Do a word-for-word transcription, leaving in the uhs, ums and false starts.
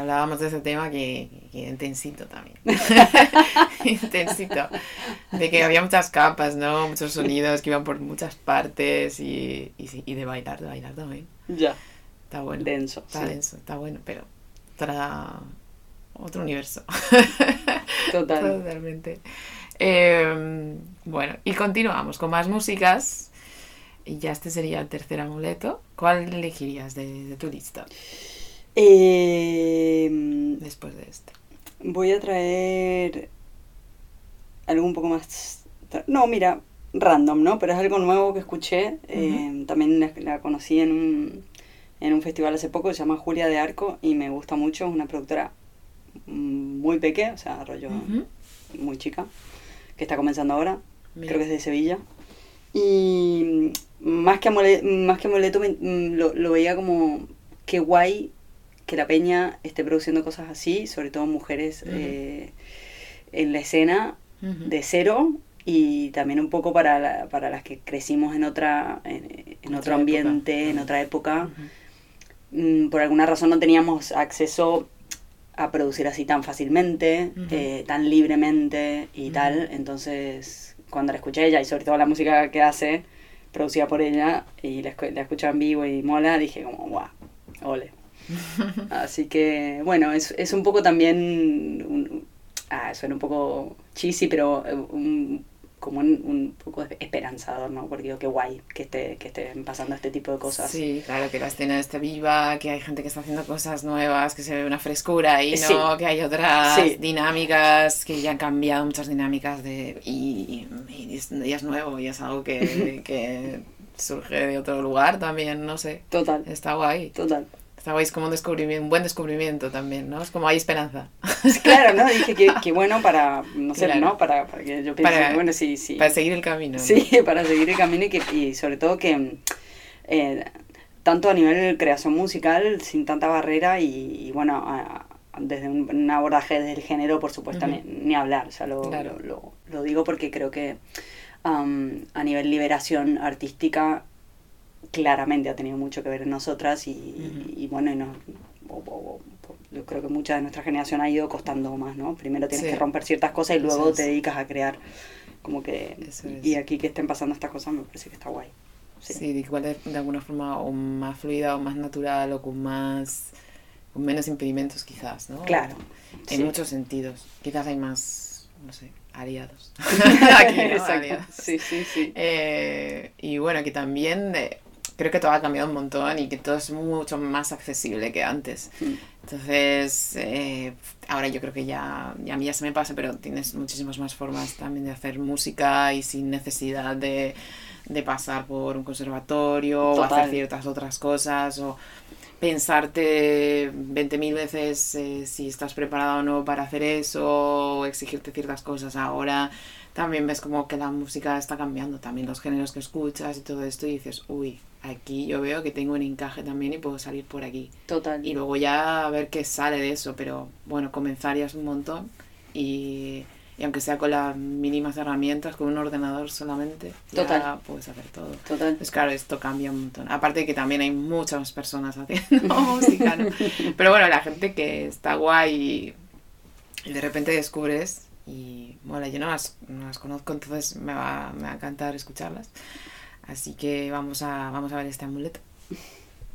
hablábamos de ese tema que, que intensito también. Intensito. De que había muchas capas, ¿no? Muchos sonidos que iban por muchas partes y, y, sí, y de bailar, de bailar también. Ya. Está bueno. Denso. Está Sí. denso, está bueno, pero otra, otro universo. Total. Totalmente. Eh, bueno, y continuamos con más músicas. Y ya este sería el tercer amuleto. ¿Cuál elegirías de, de tu lista Eh, después de este? voy a traer algo un poco más... No, mira, random, ¿no? Pero es algo nuevo que escuché. Eh, Ujú. también la, la conocí en un, en un festival hace poco, se llama Julia de Arco y me gusta mucho. Es una productora muy pequeña, o sea, rollo Ujú. muy chica, que está comenzando ahora. Mira. Creo que es de Sevilla. Y más que amuleto, más que amuleto me- lo, lo veía como qué guay que la peña esté produciendo cosas así, sobre todo mujeres Ujú. eh, en la escena Ujú. de cero y también un poco para, la- para las que crecimos en otra en, en otro Otra época. ambiente, en Mm. otra época. Ujú. Mm, por alguna razón no teníamos acceso a producir así tan fácilmente, Ujú. eh, tan libremente y Ujú. tal. Entonces, cuando la escuché a ella y sobre todo la música que hace, producida por ella, y la, escu- la escuché en vivo y mola, dije como, guau, ole. Así que, bueno, es, es un poco también, un, ah, suena un poco cheesy, pero eh, un, como un, un poco esperanzador, ¿no? Porque digo, qué guay que, esté, que estén pasando este tipo de cosas. Sí, claro, que la escena esté viva, que hay gente que está haciendo cosas nuevas, que se ve una frescura ahí, Sí, ¿no? Que hay otras sí, dinámicas, que ya han cambiado muchas dinámicas de... Y, y es, y es nuevo, y es algo que, que surge de otro lugar también, no sé. total, Está guay. total. Está guay, es como un descubrimiento, un buen descubrimiento también, ¿no? Es como hay esperanza. Sí, claro, ¿no? Dije que, que bueno para, no sé, Claro. ¿no? Para, para que yo piense que, Para, bueno, sí, sí. para seguir el camino, ¿no? Sí, para seguir el camino y, que, y sobre todo que eh, tanto a nivel de creación musical, sin tanta barrera y, y bueno, a, a, desde un, un abordaje del género, por supuesto, Ujú. ni, ni hablar. O sea, lo, Claro. lo, lo, lo digo porque creo que um, a nivel liberación artística claramente ha tenido mucho que ver en nosotras y, Ujú. y bueno, y no, o, o, yo creo que mucha de nuestra generación ha ido costando más, ¿no? Primero tienes Sí, que romper ciertas cosas y eso luego es. te dedicas a crear como que... Eso Y es. aquí que estén pasando estas cosas me parece que está guay. Sí, Sí, de igual de, de alguna forma o más fluida o más natural o con más con menos impedimentos quizás, ¿no? claro. En Sí. muchos sentidos. Quizás hay más, no sé, aliados. Aquí, ¿no? Exacto. Aliados. Sí, sí, sí. Eh, y bueno, que también eh, creo que todo ha cambiado un montón y que todo es mucho más accesible que antes. Mm. Entonces, eh, ahora yo creo que ya, ya a mí ya se me pasa, pero tienes muchísimas más formas también de hacer música y sin necesidad de, de pasar por un conservatorio o hacer Total. ciertas otras cosas o pensarte veinte mil veces eh, si estás preparado o no para hacer eso o exigirte ciertas cosas. Ahora también ves como que la música está cambiando, también los géneros que escuchas y todo esto y dices, uy, aquí yo veo que tengo un encaje también y puedo salir por aquí. Total. Y luego ya a ver qué sale de eso, pero bueno, comenzar ya es un montón y, y aunque sea con las mínimas herramientas, con un ordenador solamente, Total. ya puedes hacer todo. Total. Pues claro, esto cambia un montón. Aparte de que también hay muchas personas haciendo música, ¿no? Pero bueno, la gente que está guay y de repente descubres y bueno, yo no las, no las conozco, entonces me va, me va a encantar escucharlas. Así que vamos a, vamos a ver este amuleto.